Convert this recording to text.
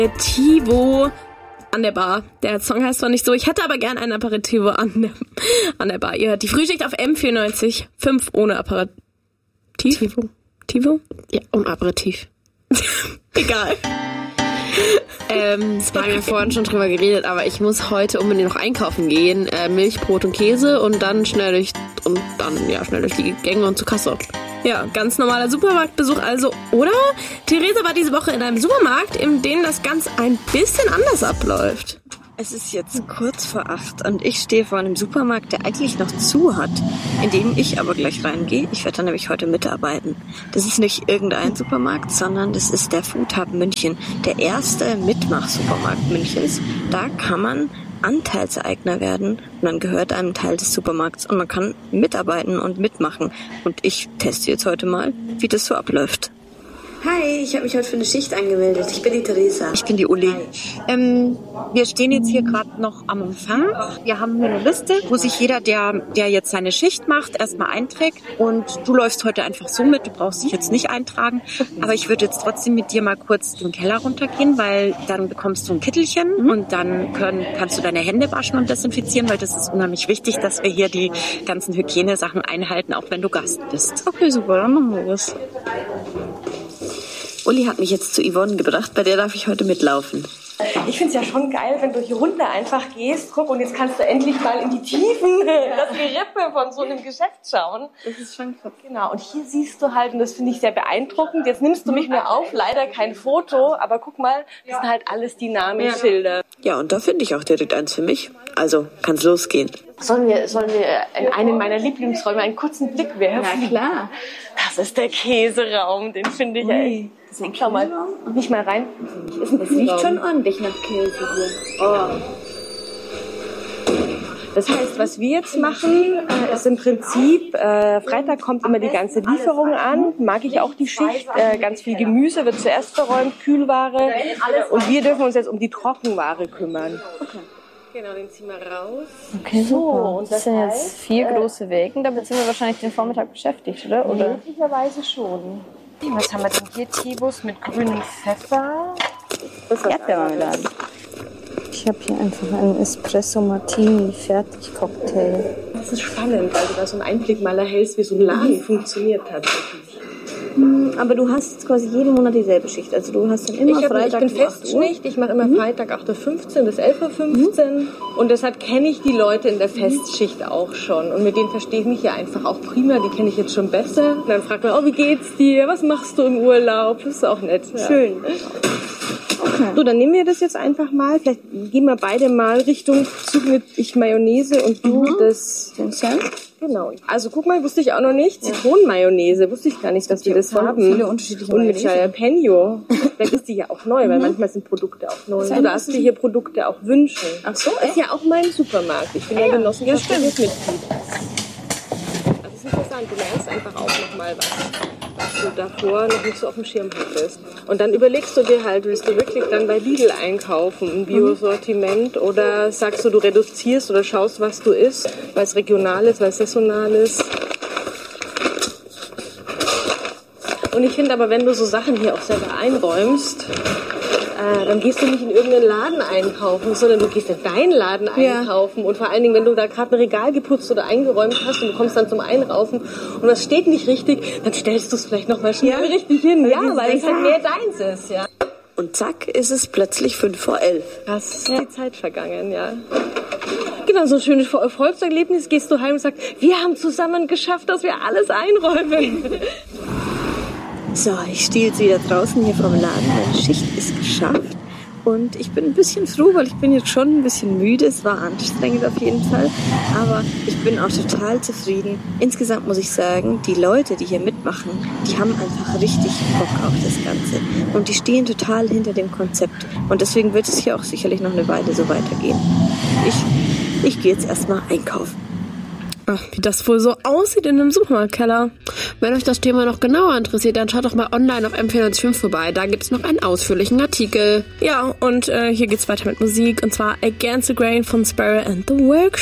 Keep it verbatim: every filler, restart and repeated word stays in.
Aperitivo an der Bar. Der Song heißt zwar nicht so, ich hätte aber gern ein Aperitivo an der, an der Bar. Ihr hört die Frühschicht auf M vierundneunzig Komma fünf ohne Aperitif. Tivo? Tivo? Ja, und Aperitif. Egal. ähm, das haben wir vorhin schon drüber geredet, aber ich muss heute unbedingt noch einkaufen gehen. Äh, Milch, Brot und Käse und dann schnell durch und dann ja schnell durch die Gänge und zur Kasse. Ja, ganz normaler Supermarktbesuch also, oder? Theresa war diese Woche in einem Supermarkt, in dem das Ganze ein bisschen anders abläuft. Es ist jetzt kurz vor acht und ich stehe vor einem Supermarkt, der eigentlich noch zu hat, in dem ich aber gleich reingehe. Ich werde da nämlich heute mitarbeiten. Das ist nicht irgendein Supermarkt, sondern das ist der Food Hub München, der erste Mitmach-Supermarkt Münchens. Da kann man Anteilseigner werden und dann gehört einem Teil des Supermarkts und man kann mitarbeiten und mitmachen. Und ich teste jetzt heute mal, wie das so abläuft. Hi, ich habe mich heute für eine Schicht angemeldet. Ich bin die Theresa. Ich bin die Uli. Ähm, wir stehen jetzt hier gerade noch am Empfang. Wir haben hier eine Liste, wo sich jeder, der, der jetzt seine Schicht macht, erstmal einträgt. Und du läufst heute einfach so mit. Du brauchst dich jetzt nicht eintragen. Aber ich würde jetzt trotzdem mit dir mal kurz den Keller runtergehen, weil dann bekommst du ein Kittelchen mhm. und dann können, kannst du deine Hände waschen und desinfizieren, weil das ist unheimlich wichtig, dass wir hier die ganzen Hygienesachen einhalten, auch wenn du Gast bist. Okay, super, dann machen wir das. Uli hat mich jetzt zu Yvonne gebracht, bei der darf ich heute mitlaufen. Ich finde es ja schon geil, wenn du hier runter einfach gehst. Guck, und jetzt kannst du endlich mal in die Tiefen, das Gerippe von so einem Geschäft schauen. Das ist schon krass. Genau, und hier siehst du halt, und das finde ich sehr beeindruckend, jetzt nimmst du mich nur auf, leider kein Foto, aber guck mal, das sind halt alles die Namensschilder. Ja, und da finde ich auch direkt eins für mich. Also, kann's losgehen. Sollen wir, sollen wir in einen meiner Lieblingsräume einen kurzen Blick werfen? Ja, klar. Das ist der Käseraum, den finde ich echt. Das ist ein Schau mal, nicht mal rein. Das riecht schon ordentlich nach Käse hier. Oh. Das heißt, was wir jetzt machen, äh, ist im Prinzip, äh, Freitag kommt immer die ganze Lieferung an, mag ich auch die Schicht, äh, ganz viel Gemüse wird zuerst verräumt, Kühlware, und wir dürfen uns jetzt um die Trockenware kümmern. Okay. Genau, den ziehen wir raus. Okay, so. Und das sind jetzt vier große Wägen, damit sind wir wahrscheinlich den Vormittag beschäftigt, oder? oder? Möglicherweise schon. Was haben wir denn hier? Tibus mit grünem Pfeffer. Erdbeermarmelade. Ich habe hier einfach einen Espresso Martini Fertigcocktail. Das ist spannend, weil du da so einen Einblick mal erhältst, wie so ein Laden mhm. funktioniert tatsächlich. Aber du hast quasi jeden Monat dieselbe Schicht. Also du hast dann immer ich hab, Freitag Ich bin Festschicht, ich mache immer mhm. Freitag acht Uhr fünfzehn bis elf Uhr fünfzehn mhm. und deshalb kenne ich die Leute in der Festschicht auch schon. Und mit denen verstehe ich mich ja einfach auch prima, die kenne ich jetzt schon besser. Und dann fragt man, oh, wie geht's dir? Was machst du im Urlaub? Das ist auch nett. Ja. Schön. Okay. So, dann nehmen wir das jetzt einfach mal. Vielleicht gehen wir beide mal Richtung Zug mit ich Mayonnaise und du mhm. das Senf. Genau. Also guck mal, wusste ich auch noch nicht. Ja. Zitronenmayonnaise, wusste ich gar nicht, dass wir das haben. Viele unterschiedliche Und mit Jalapeno. Vielleicht ist die ja auch neu, weil mhm. manchmal sind Produkte auch neu. Du darfst dir hier Produkte auch wünschen. Ach so, das ist ja auch mein Supermarkt. Ich bin ja, ja genossenschaftliches Mitglied. Das ist interessant. Du lernst einfach auch nochmal was, was du davor noch nicht so auf dem Schirm hattest. Und dann überlegst du dir halt, willst du wirklich dann bei Lidl einkaufen, ein Biosortiment, oder sagst du, du reduzierst oder schaust, was du isst, weil es regional ist, weil es saisonal ist. Und ich finde aber, wenn du so Sachen hier auch selber einräumst, äh, dann gehst du nicht in irgendeinen Laden einkaufen, sondern du gehst in deinen Laden einkaufen. Ja. Und vor allen Dingen, wenn du da gerade ein Regal geputzt oder eingeräumt hast und du kommst dann zum Einraufen und das steht nicht richtig, dann stellst du es vielleicht nochmal schnell ja. richtig hin. Ja, weil, weil es halt mehr deins ist. Ja. Und zack, ist es plötzlich fünf vor elf. Das ist ja. die Zeit vergangen, ja. Genau, so ein schönes Erfolgserlebnis, gehst du heim und sagst, wir haben zusammen geschafft, dass wir alles einräumen. So, ich stehe jetzt wieder draußen hier vom Laden. Meine Schicht ist geschafft. Und ich bin ein bisschen froh, weil ich bin jetzt schon ein bisschen müde. Es war anstrengend auf jeden Fall. Aber ich bin auch total zufrieden. Insgesamt muss ich sagen, die Leute, die hier mitmachen, die haben einfach richtig Bock auf das Ganze. Und die stehen total hinter dem Konzept. Und deswegen wird es hier auch sicherlich noch eine Weile so weitergehen. Ich, ich gehe jetzt erstmal einkaufen. Ach, wie das wohl so aussieht in einem Supermarktkeller. Wenn euch das Thema noch genauer interessiert, dann schaut doch mal online auf M vierundneunzig Komma fünf vorbei. Da gibt es noch einen ausführlichen Artikel. Ja, und äh, hier geht's weiter mit Musik. Und zwar Against the Grain von Sparrow and the Workshop.